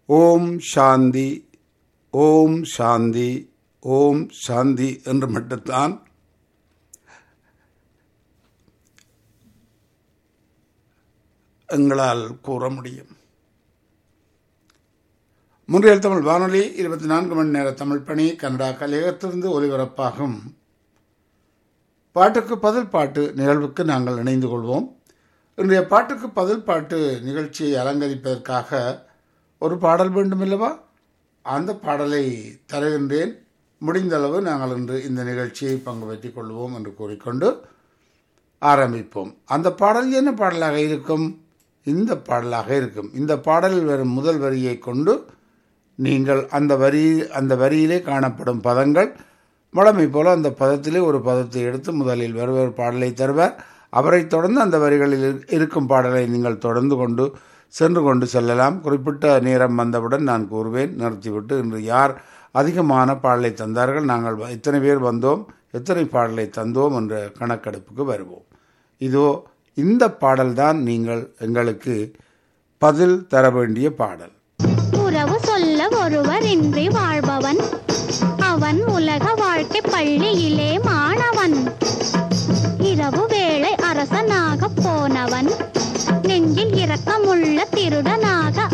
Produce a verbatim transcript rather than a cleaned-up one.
ஓம் சாந்தி, ஓம் சாந்தி, ஓம் சாந்தி என்று மட்டும்தான் எங்களால் கூற முடியும். முன்றியல் தமிழ் வானொலி இருபத்தி நான்கு மணி நேர தமிழ் பணி கனடா கலையகத்திலிருந்து ஒலிபரப்பாகும் பாட்டுக்கு பதில் பாட்டு நிகழ்வுக்கு நாங்கள் இணைந்து கொள்வோம். இன்றைய பாட்டுக்கு பதில் பாட்டு நிகழ்ச்சியை அலங்கரிப்பதற்காக ஒரு பாடல் வேண்டுமில்லவா? அந்த பாடலை தருகின்றேன். முடிந்தளவு நாங்கள் இன்று இந்த நிகழ்ச்சியை பங்கு பெற்றுக் கொள்வோம் என்று கூறிக்கொண்டு ஆரம்பிப்போம். அந்த பாடல் என்ன பாடலாக இருக்கும்? இந்த பாடலாக இருக்கும். இந்த பாடலில் வரும் முதல் வரியை கொண்டு நீங்கள் அந்த வரி அந்த வரியிலே காணப்படும் பதங்கள் வழமை போல அந்த பதத்திலே ஒரு பதத்தை எடுத்து முதலில் வருவர் பாடலை தருவார். அவரை தொடர்ந்து அந்த வரிகளில் இருக்கும் பாடலை நீங்கள் தொடர்ந்து கொண்டு சென்று கொண்டு செல்லலாம். குறிப்பிட்ட நேரம் வந்தவுடன் நான் கூறுவேன், நிறுத்திவிட்டு இன்று யார் அதிகமான பாடலை தந்தார்கள், நாங்கள் எத்தனை பேர் வந்தோம், எத்தனை பாடலை தந்தோம் என்ற கணக்கெடுப்புக்கு வருவோம். இதோ இந்த பாடல்தான் நீங்கள் எங்களுக்கு பதில் தர வேண்டிய பாடல். உறவு சொல்ல ஒருவர் இன்றி வாழ்பவன் அவன் உலக வாழ்க்கை பள்ளியிலே